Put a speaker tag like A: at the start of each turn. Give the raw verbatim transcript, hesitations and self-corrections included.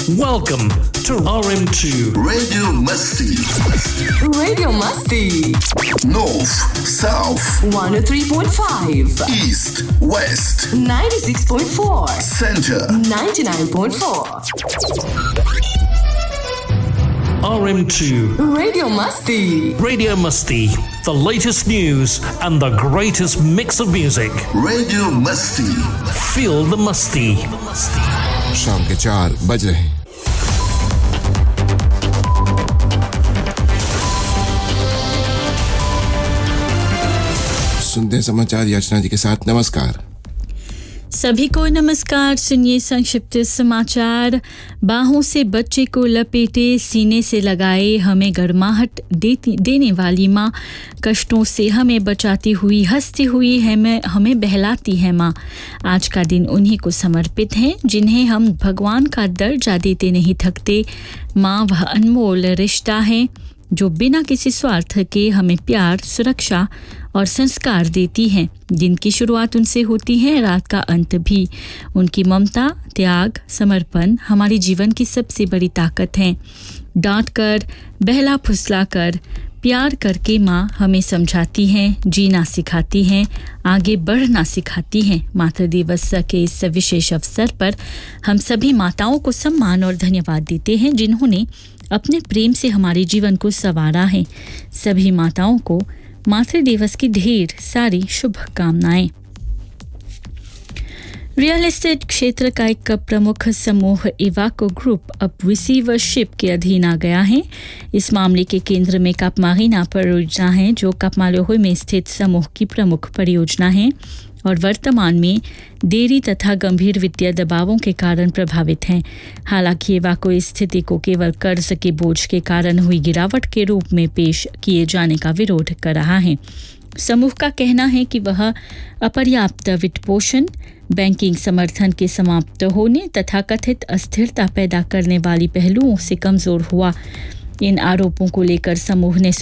A: Welcome to R M two
B: Radio Masti.
C: Radio Masti.
B: North, South,
C: one oh three point five.
B: East, West,
C: ninety-six point four.
B: Center,
C: ninety-nine point four.
A: R M two
C: Radio Masti.
A: Radio Musty, the latest news and the greatest mix of music.
B: Radio Masti.
A: Feel the Musty.
D: शाम के चार बज रहे हैं। सुनते हैं समाचार याचना जी के साथ। नमस्कार
E: सभी को नमस्कार। सुनिए संक्षिप्त समाचार। बाहों से बच्चे को लपेटे सीने से लगाए हमें गर्माहट देने वाली माँ, कष्टों से हमें बचाती हुई हंसती हुई हमें हमें बहलाती है माँ। आज का दिन उन्हीं को समर्पित है जिन्हें हम भगवान का दर्जा देते नहीं थकते। माँ वह अनमोल रिश्ता है जो बिना किसी स्वार्थ के हमें प्यार, सुरक्षा और संस्कार देती है। दिन की शुरुआत उनसे होती है, रात का अंत भी। उनकी ममता, त्याग, समर्पण हमारे जीवन की सबसे बड़ी ताकत है। डांट कर, बहला फुसला कर, प्यार करके माँ हमें समझाती हैं, जीना सिखाती हैं, आगे बढ़ना सिखाती हैं। मातृ दिवस के इस विशेष अवसर पर हम सभी माताओं को सम्मान और धन्यवाद देते हैं जिन्होंने अपने प्रेम से हमारे जीवन को संवारा है। सभी माताओं को मातृ दिवस की ढेर सारी शुभकामनाएं। रियल एस्टेट क्षेत्र का एक प्रमुख समूह इवाको ग्रुप अब रिसीवरशिप के अधीन आ गया है। इस मामले के केंद्र में कापमारीना परियोजना है जो कापमालोहो में स्थित समूह की प्रमुख परियोजना है और वर्तमान में देरी तथा गंभीर वित्तीय दबावों के कारण प्रभावित हैं। हालांकि इवाको इस स्थिति को केवल कर्ज के बोझ के कारण हुई गिरावट के रूप में पेश किए जाने का विरोध कर रहा है। समूह का कहना है कि वह अपर्याप्त वित्तपोषण, बैंकिंग समर्थन के समाप्त होने तथा कथित अस्थिरता पैदा करने वाली पहलुओं से कमजोर हुआ। इन आरोपों को लेकर समूह ने